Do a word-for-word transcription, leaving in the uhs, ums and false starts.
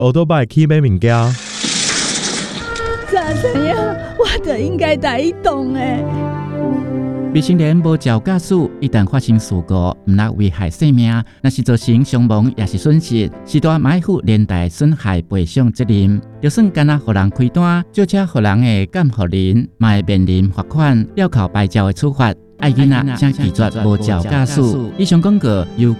奥多拜去买物件。 咋怎样？我就应该带伊动诶。 未成年无照驾驶，一旦发生事故，毋但危害生命，若是造成伤亡也是损失，是大买负连带损害赔偿责任。就算干那互人开单，借车互人的监护人，嘛会面临罚款、吊扣牌照的处罚。爱囡仔请拒绝无照驾驶。以上广告由